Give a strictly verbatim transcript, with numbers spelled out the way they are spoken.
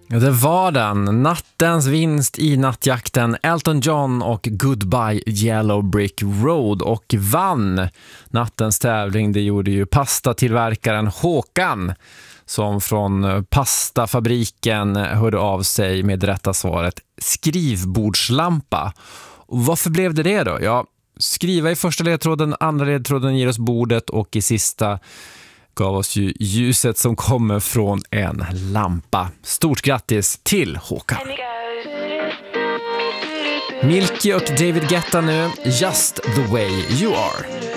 Ja, det var den. Nattens vinst i nattjakten. Elton John och Goodbye Yellow Brick Road. Och vann nattens tävling. Det gjorde ju pastatillverkaren Håkan, som från pastafabriken hörde av sig med rätta svaret skrivbordslampa. Och varför blev det det då? Ja, skriva i första ledtråden, andra ledtråden ger oss bordet och i sista gav oss ju ljuset som kommer från en lampa. Stort grattis till Håkan. Milky och David Guetta nu, Just the way you are.